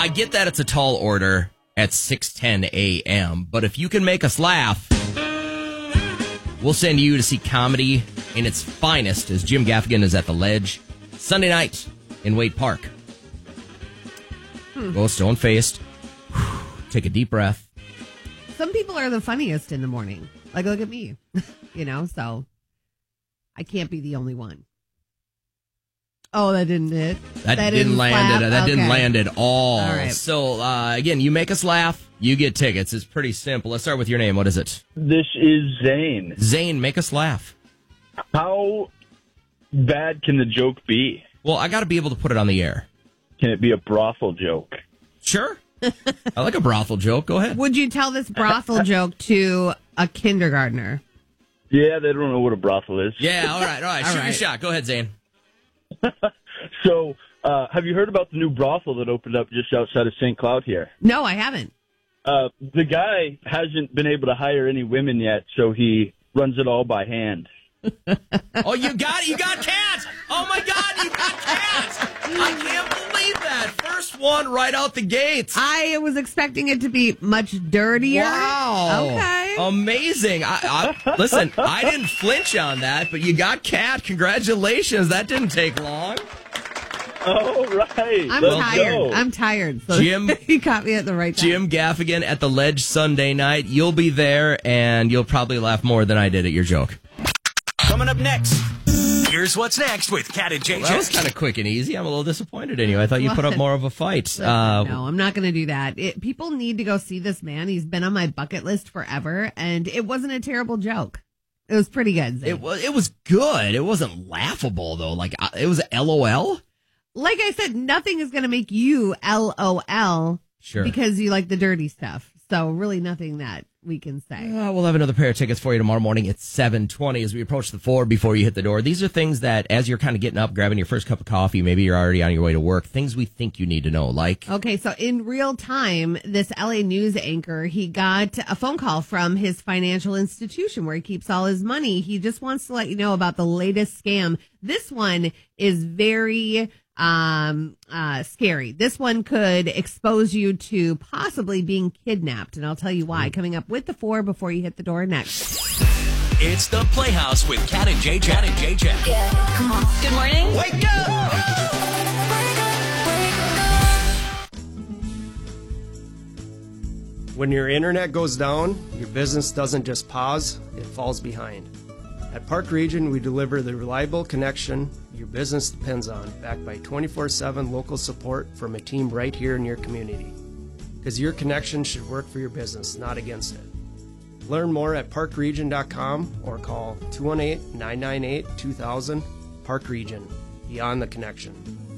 I get that it's a tall order at 6:10 a.m., but if you can make us laugh, we'll send you to see comedy in its finest as Jim Gaffigan is at the Ledge Sunday night in Wade Park. Go stone-faced. Take a deep breath. Some people are the funniest in the morning. Like, look at me. So I can't be the only one. Oh, that didn't hit. That didn't land. That didn't land at all. All right. So, again, you make us laugh, you get tickets. It's pretty simple. Let's start with your name. What is it? This is Zane. Zane, make us laugh. How bad can the joke be? Well, I got to be able to put it on the air. Can it be a brothel joke? Sure. I like a brothel joke. Go ahead. Would you tell this brothel joke to a kindergartner? Yeah, they don't know what a brothel is. Yeah, all right. Shoot your shot. Go ahead, Zane. So, have you heard about the new brothel that opened up just outside of St. Cloud here? No, I haven't. The guy hasn't been able to hire any women yet, so he runs it all by hand. Oh, you got it. You got Cat. Oh, my God, you got Cat. I can't believe that. First one right out the gates. I was expecting it to be much dirtier. Wow. Okay. Amazing. Listen, I didn't flinch on that, but you got Cat. Congratulations. That didn't take long. Oh, right. I'm tired. So Jim, he caught me at the right time. Jim Gaffigan at the Ledge Sunday night. You'll be there, and you'll probably laugh more than I did at your joke. Coming up next, here's what's next with Cat and JJ. Well, that was kind of quick and easy. I'm a little disappointed in you. I thought you put up more of a fight. No, I'm not going to do that. People need to go see this man. He's been on my bucket list forever, and it wasn't a terrible joke. It was pretty good. Zane. It was good. It wasn't laughable, though. Like, it was LOL. Like I said, nothing is going to make you LOL because you like the dirty stuff. So really nothing that we can say. We'll have another pair of tickets for you tomorrow morning at 7:20 as we approach the 4 before you hit the door. These are things that as you're kind of getting up, grabbing your first cup of coffee, maybe you're already on your way to work, things we think you need to know, like... Okay, so in real time, this LA News anchor, he got a phone call from his financial institution where he keeps all his money. He just wants to let you know about the latest scam. This one is very... scary. This one could expose you to possibly being kidnapped, and I'll tell you why. Coming up with the 4 before you hit the door next. It's the Playhouse with Cat and JJ. Yeah, come on. Good morning. Wake up! When your internet goes down, your business doesn't just pause, it falls behind. At Park Region, we deliver the reliable connection your business depends on, backed by 24/7 local support from a team right here in your community. Because your connection should work for your business, not against it. Learn more at parkregion.com or call 218-998-2000. Park Region, beyond the connection.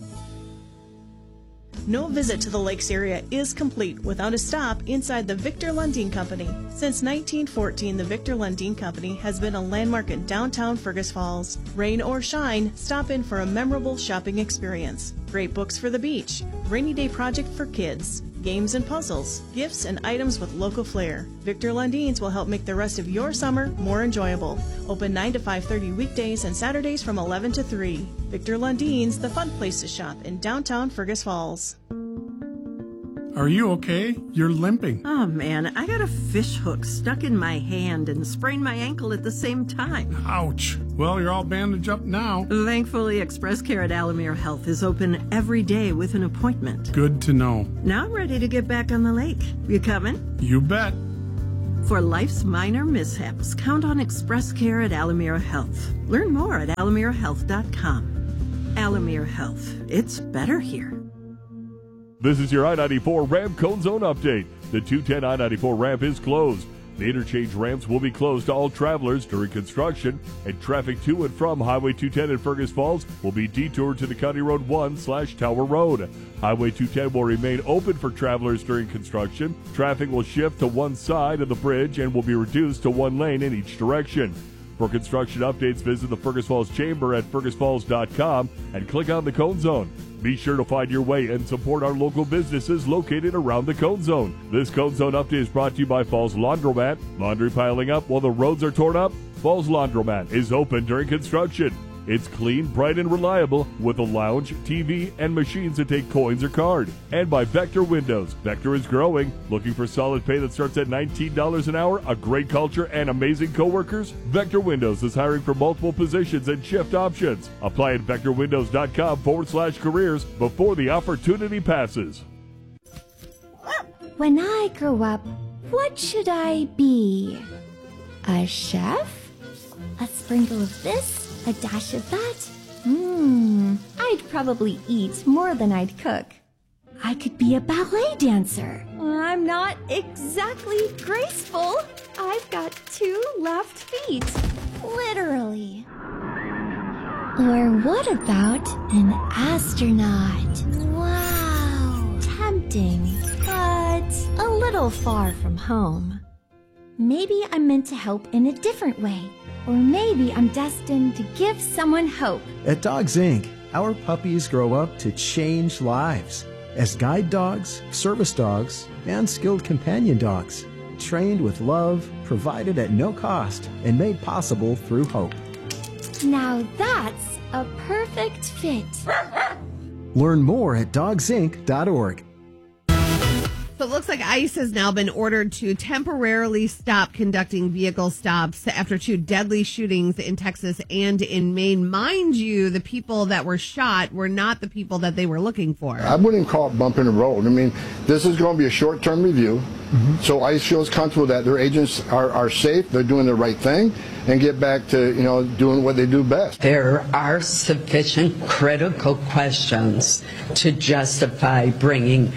No visit to the lakes area is complete without a stop inside the Victor Lundin Company. Since 1914, the Victor Lundin Company has been a landmark in downtown Fergus Falls. Rain or shine, stop in for a memorable shopping experience. Great books for the beach, rainy day project for kids, games and puzzles, gifts and items with local flair. Victor Lundin's will help make the rest of your summer more enjoyable. Open 9 to 5:30 weekdays and Saturdays from 11 to 3. Victor Lundin's, the fun place to shop in downtown Fergus Falls. Are you okay? You're limping. Oh, man, I got a fish hook stuck in my hand and sprained my ankle at the same time. Ouch. Well, you're all bandaged up now. Thankfully, Express Care at Alamere Health is open every day with an appointment. Good to know. Now I'm ready to get back on the lake. You coming? You bet. For life's minor mishaps, count on Express Care at Alamere Health. Learn more at alamerehealth.com. Alamere Health. It's better here. This is your I-94 ramp cone zone update. The 210 I-94 ramp is closed. The interchange ramps will be closed to all travelers during construction, and traffic to and from Highway 210 in Fergus Falls will be detoured to the County Road 1/Tower Road. Highway 210 will remain open for travelers during construction. Traffic will shift to one side of the bridge and will be reduced to one lane in each direction. For construction updates, visit the Fergus Falls Chamber at fergusfalls.com and click on the Cone Zone. Be sure to find your way and support our local businesses located around the Cone Zone. This Cone Zone update is brought to you by Falls Laundromat. Laundry piling up while the roads are torn up? Falls Laundromat is open during construction. It's clean, bright, and reliable with a lounge, TV, and machines that take coins or card. And by Vector Windows. Vector is growing. Looking for solid pay that starts at $19 an hour, a great culture, and amazing coworkers? Vector Windows is hiring for multiple positions and shift options. Apply at vectorwindows.com/careers before the opportunity passes. When I grow up, what should I be? A chef? A sprinkle of this? A dash of that? I'd probably eat more than I'd cook. I could be a ballet dancer. I'm not exactly graceful. I've got 2 left feet. Literally. Or what about an astronaut? Wow. Tempting, but a little far from home. Maybe I'm meant to help in a different way. Or maybe I'm destined to give someone hope. At Dogs Inc., our puppies grow up to change lives as guide dogs, service dogs, and skilled companion dogs, trained with love, provided at no cost, and made possible through hope. Now that's a perfect fit. Learn more at dogsinc.org. So it looks like ICE has now been ordered to temporarily stop conducting vehicle stops after 2 deadly shootings in Texas and in Maine. Mind you, the people that were shot were not the people that they were looking for. I wouldn't call it bumping the road. I mean, this is going to be a short-term review. So ICE feels comfortable that their agents are safe, they're doing the right thing, and get back to, doing what they do best. There are sufficient critical questions to justify bringing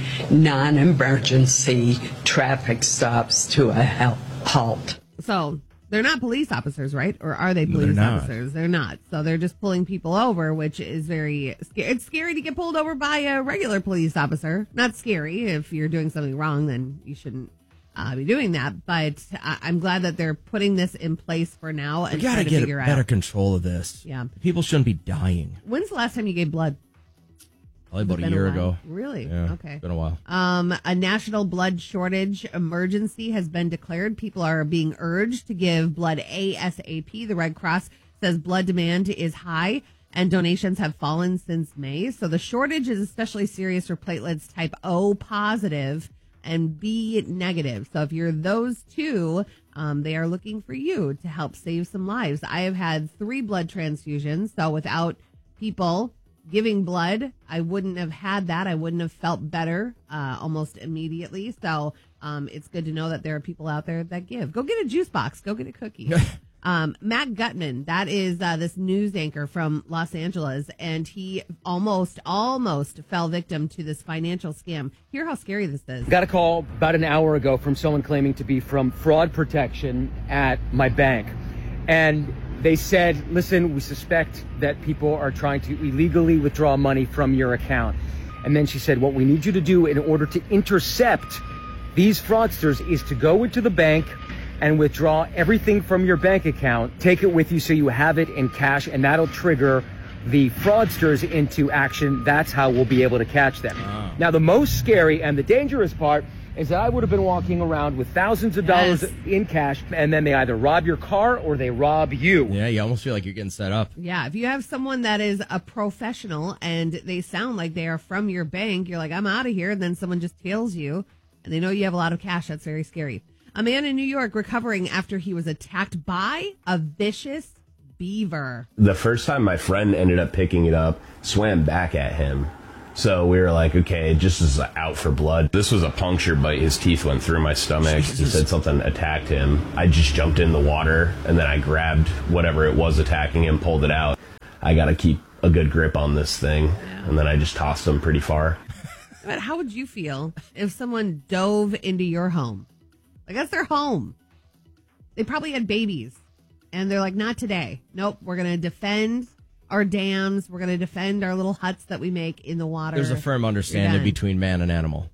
non-emergency traffic stops to a halt. So they're not police officers, right? Or are they police officers? They're not. So they're just pulling people over, which is very scary. It's scary to get pulled over by a regular police officer. Not scary. If you're doing something wrong, then you shouldn't be doing that. But I'm glad that they're putting this in place for now and got to get better control of this. Yeah. People shouldn't be dying. When's the last time you gave blood? Probably about a year ago. Really? Yeah, okay. It's been a while. A national blood shortage emergency has been declared. People are being urged to give blood ASAP. The Red Cross says blood demand is high and donations have fallen since May. So the shortage is especially serious for platelets type O positive and B negative. So if you're those two, they are looking for you to help save some lives. I have had 3 blood transfusions. So without people giving blood, I wouldn't have had that. I wouldn't have felt better almost immediately. So it's good to know that there are people out there that give. Go get a juice box. Go get a cookie. Matt Gutman, that is this news anchor from Los Angeles, and he almost fell victim to this financial scam. Hear how scary this is. Got a call about an hour ago from someone claiming to be from fraud protection at my bank. And they said, listen, we suspect that people are trying to illegally withdraw money from your account. And then she said, what we need you to do in order to intercept these fraudsters is to go into the bank and withdraw everything from your bank account, take it with you so you have it in cash, and that'll trigger the fraudsters into action. That's how we'll be able to catch them. Now, the most scary and the dangerous part is that I would have been walking around with thousands of dollars in cash, and then they either rob your car or they rob you. Yeah, you almost feel like you're getting set up. Yeah, if you have someone that is a professional and they sound like they are from your bank, you're like, I'm out of here, and then someone just tails you, and they know you have a lot of cash. That's very scary. A man in New York recovering after he was attacked by a vicious beaver. The first time my friend ended up picking it up, swam back at him. So we were like, okay, just is out for blood. This was a puncture bite. His teeth went through my stomach. Jesus. He said something attacked him. I just jumped in the water, and then I grabbed whatever it was attacking him, pulled it out. I got to keep a good grip on this thing. Yeah. And then I just tossed him pretty far. But how would you feel if someone dove into your home? Like, that's their home. They probably had babies. And they're like, not today. Nope, we're going to defend our dams. We're going to defend our little huts that we make in the water. There's a firm understanding between man and animal.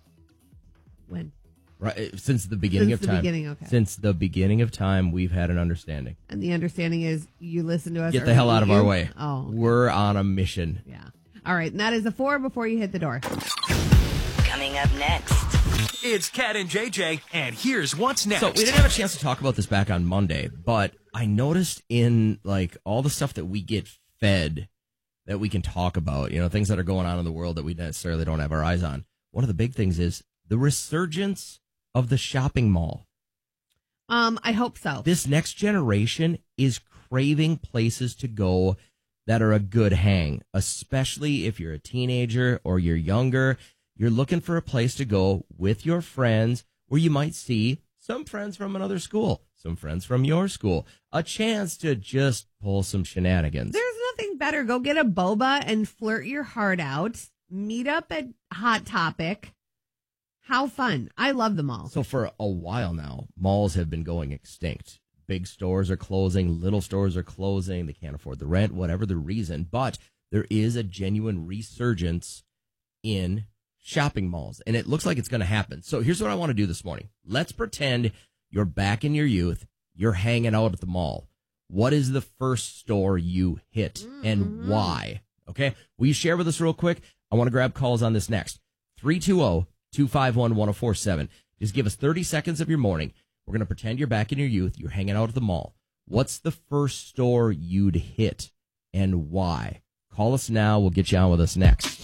When? Right, since the beginning of time. Since the beginning of time, we've had an understanding. And the understanding is you listen to us. Get the hell out of our way. Oh. Okay. We're on a mission. Yeah. All right, and that is a 4 before you hit the door. Coming up next. It's Kat and JJ, and here's what's next. So we didn't have a chance to talk about this back on Monday, but I noticed in like all the stuff that we get fed that we can talk about, things that are going on in the world that we necessarily don't have our eyes on. One of the big things is the resurgence of the shopping mall. I hope so. This next generation is craving places to go that are a good hang, especially if you're a teenager or you're younger. You're looking for a place to go with your friends where you might see some friends from another school, some friends from your school, a chance to just pull some shenanigans. There's nothing better. Go get a boba and flirt your heart out. Meet up at Hot Topic. How fun. I love the mall. So for a while now, malls have been going extinct. Big stores are closing, little stores are closing. They can't afford the rent, whatever the reason. But there is a genuine resurgence in shopping malls, and it looks like it's going to happen. So here's what I want to do this morning. Let's pretend you're back in your youth. You're hanging out at the mall. What is the first store you hit and why? Okay. Will you share with us real quick? I want to grab calls on this next. 320-251-1047. Just give us 30 seconds of your morning. We're going to pretend you're back in your youth. You're hanging out at the mall. What's the first store you'd hit and why? Call us now. We'll get you on with us next.